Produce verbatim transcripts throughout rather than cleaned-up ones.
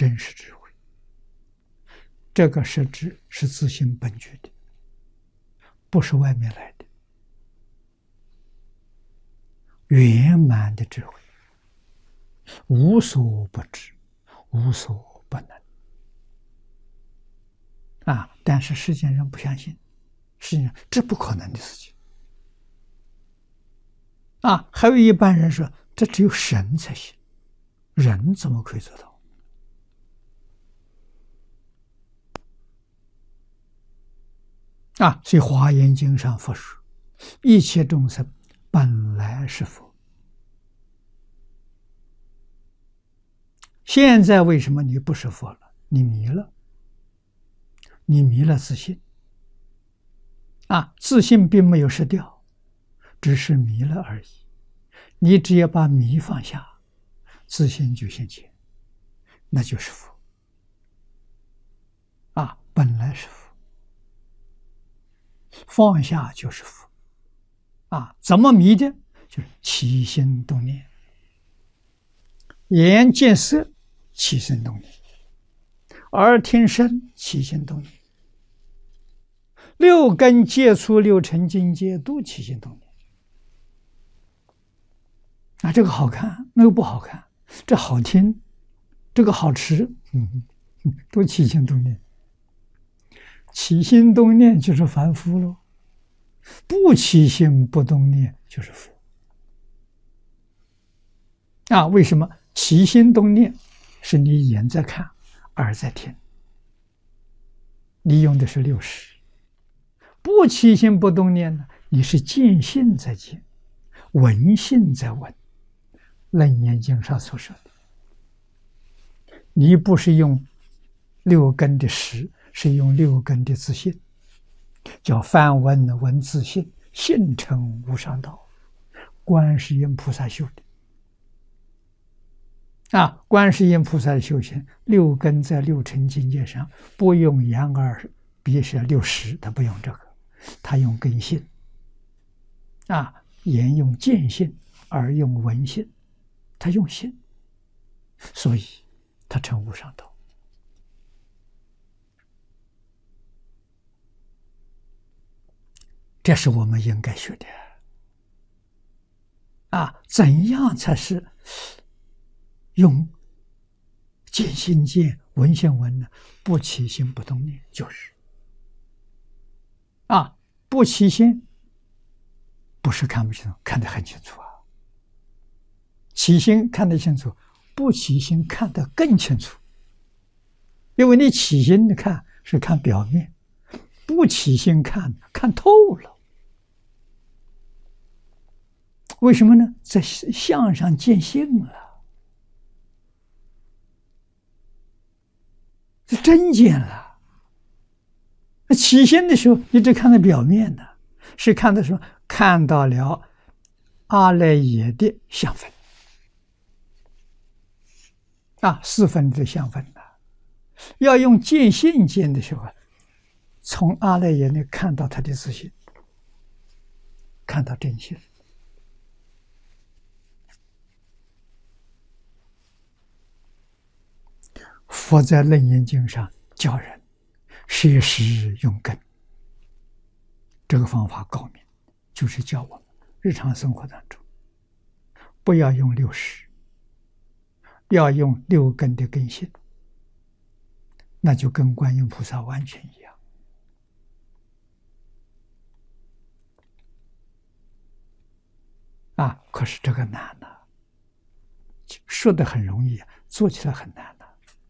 真实智慧。这个实质是自性本具的，不是外面来的，圆满的智慧，无所不知，无所不能。啊！但是世间人不相信，世间人这不可能的事情。啊，还有一般人说，这只有神才行，人怎么可以做到？啊，所以《华严经》上佛说，一切众生本来是佛。现在为什么你不是佛了？你迷了，你迷了自信。啊，自信并没有失掉，只是迷了而已。你只要把迷放下，自信就现前，那就是佛。啊，本来是佛。放下就是佛。啊，怎么迷的？就是起心动念，眼见色起心动念，耳听声起心动念，六根接触六尘境界都起心动念。啊，这个好看，那个不好看，这好听，这个好吃，嗯，都起心动念。起心动念就是凡夫喽，不起心不动念就是佛。啊，为什么起心动念是你眼在看，耳在听，你用的是六识。不起心不动念呢，你是见性在见，闻性在闻。楞严经上所说的，你不是用六根的识，是用六根的自信，叫梵文闻自性，性成无上道。观世音菩萨修的啊，观世音菩萨的修行，六根在六尘境界上不用眼耳鼻舌六识，他不用这个，他用根性啊，眼用见性，耳用闻性，他用心，所以他成无上道。这是我们应该学的啊！怎样才是用见心见，闻性闻呢？不起心不动念，就是啊！不起心，不是看不清楚，看得很清楚啊。起心看得清楚，不起心看得更清楚。因为你起心的看是看表面，不起心看看透了。为什么呢？在相上见性了，是真见了。起心的时候，你只看到表面的，是看的时候看到了阿赖耶的相分啊，四分的相分的。要用见性见的时候，从阿赖耶那看到他的自信，看到真性。佛在楞严经上教人摄识用根，这个方法高明，就是教我们日常生活当中不要用六识，要用六根的根性，那就跟观音菩萨完全一样啊！可是这个难呐、啊，说的很容易，做起来很难呐、啊。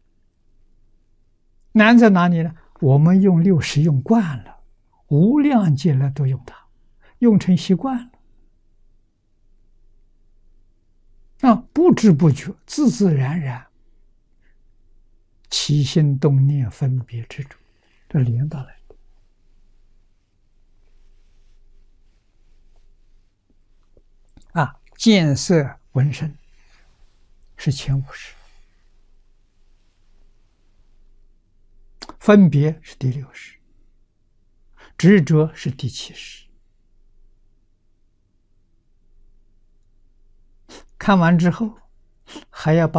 难在哪里呢？我们用六识用惯了，无量劫来都用它，用成习惯了啊，不知不觉，自自然然，起心动念分别执着，这连到来的啊。见色闻声是前五识，分别是第六识，执着是第七识。看完之后，还要把